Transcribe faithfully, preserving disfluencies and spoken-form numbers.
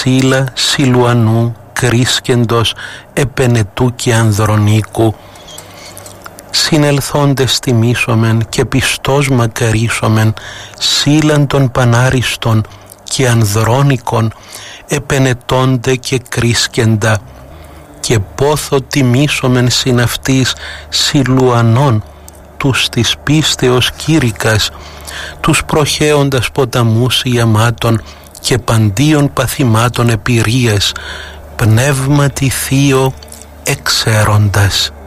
Σύλλα Σιλουανού κρίσκεντος επενετού και Ανδρονίκου, συνελθόντες τιμήσομεν και πιστός μακαρίσομεν Σύλλαν των Πανάριστον και Ανδρώνικον επενετώνται και κρίσκεντα, και πόθο τιμήσομεν συν αυτής Σιλουανών τους της πίστεως κήρυκας, τους προχέοντας ποταμούς ιαμάτων και παντίων παθημάτων επηρείες, πνεύματι θείο εξέροντας.